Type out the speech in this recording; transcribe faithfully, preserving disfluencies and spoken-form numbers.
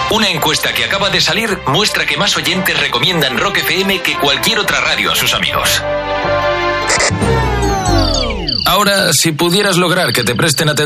Una encuesta que acaba de salir muestra que más oyentes recomiendan Rock F M que cualquier otra radio a sus amigos. Ahora, si pudieras lograr que te presten atención